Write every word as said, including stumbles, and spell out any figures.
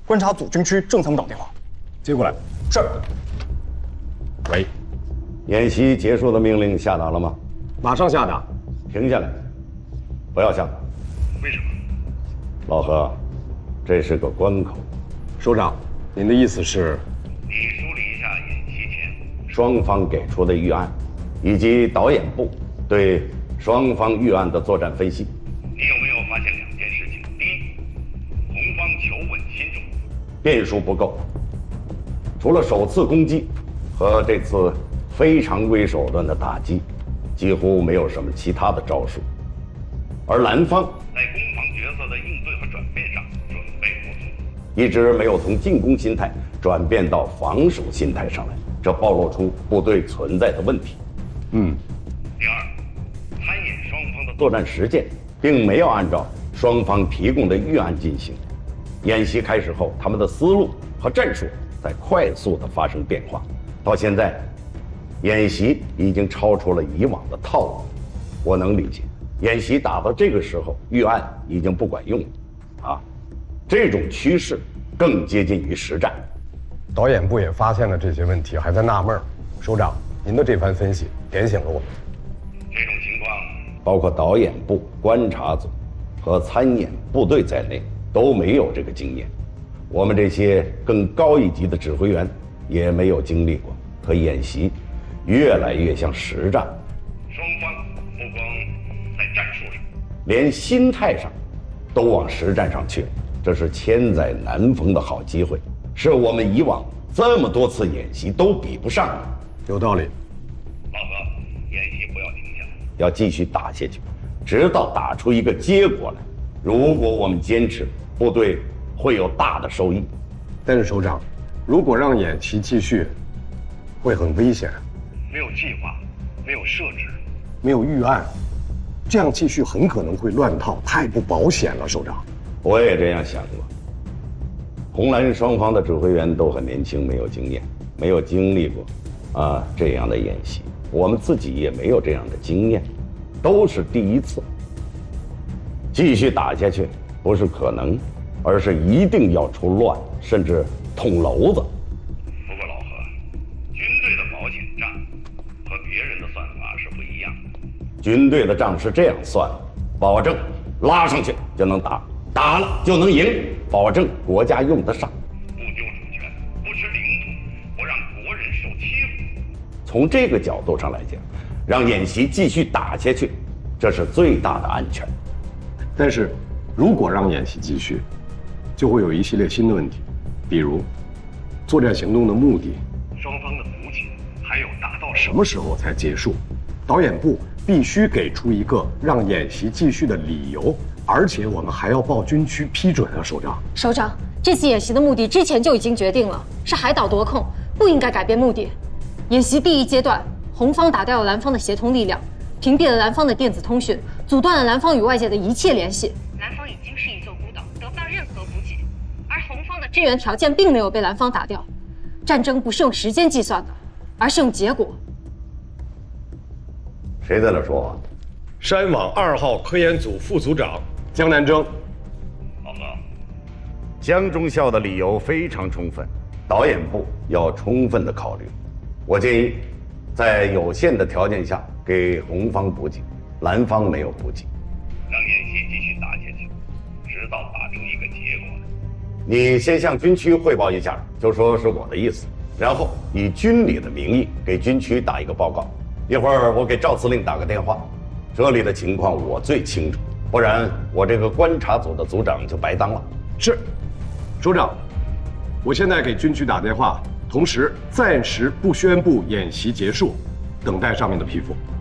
观察组军区正参谋长电话， 接过来。 是。 喂， 演习结束的命令下达了吗？ 马上下达。 停下来，不要下达。 为什么？ 老何，这是个关口。 首长，您的意思是？ 你梳理一下演习前双方给出的预案，以及导演部对双方预案的作战分析。 你有没有发现两件事情？第一，红方求稳心重， 变数不够，除了首次攻击和这次非常规手段的打击，几乎没有什么其他的招数。而蓝方在攻防角色的应对和转变上准备不足， 一直没有从进攻心态转变到防守心态上来，这暴露出部队存在的问题。 嗯。 第二，参演双方的作战实践并没有按照双方提供的预案进行。演习开始后，他们的思路和战术在快速地发生变化，到现在，演习已经超出了以往的套路。我能理解，演习打到这个时候，预案已经不管用了，啊，这种趋势更接近于实战。 导演部也发现了这些问题，还在纳闷儿。首长，您的这番分析点醒了我们。 这种情况， 包括导演部、观察组和参演部队在内，都没有这个经验。我们这些更高一级的指挥员也没有经历过，可演习越来越像实战。 双方不光在战术上， 连心态上都往实战上去了，这是千载难逢的好机会，是我们以往这么多次演习都比不上的。 有道理。 老何，演习不要停下来， 要继续打下去，直到打出一个结果来。如果我们坚持，部队会有大的收益。 但是首长，如果让演习继续，会很危险。 没有计划，没有设置， 没有预案，这样继续很可能会乱套，太不保险了。首长， 我也这样想过。红蓝双方的指挥员都很年轻，没有经验，没有经历过啊这样的演习，我们自己也没有这样的经验，都是第一次。继续打下去不是可能，而是一定要出乱，甚至捅娄子。 不过老何，军队的保险账和别人的算法是不一样的。 军队的账是这样算的，保证拉上去就能打，打了就能赢，保证国家用得上。 不丢主权，不吃领土，不让国人受欺负。 从这个角度上来讲，让演习继续打下去，这是最大的安全。 但是，如果让演习继续，就会有一系列新的问题，比如作战行动的目的、 双方的补给，还有达到什么时候才结束，导演部必须给出一个让演习继续的理由，而且我们还要报军区批准啊，首长。 首长，这次演习的目的之前就已经决定了，是海岛夺控，不应该改变目的。演习第一阶段，红方打掉了蓝方的协同力量，屏蔽了蓝方的电子通讯，阻断了蓝方与外界的一切联系。蓝方已经是一座孤岛，得不到任何补给，而红方的支援条件并没有被蓝方打掉。战争不是用时间计算的，而是用结果。 谁在那说话？ 山网二号科研组副组长江南征。 老何， 江中校的理由非常充分，导演部要充分的考虑。我建议，在有限的条件下给红方补给，蓝方没有补给， 让演习继续打下去，直到打出一个结果来。 你先向军区汇报一下，就说是我的意思，然后以军里的名义给军区打一个报告。一会儿我给赵司令打个电话，这里的情况我最清楚，不然我这个观察组的组长就白当了。 是，首长，我现在给军区打电话，同时暂时不宣布演习结束，等待上面的批复。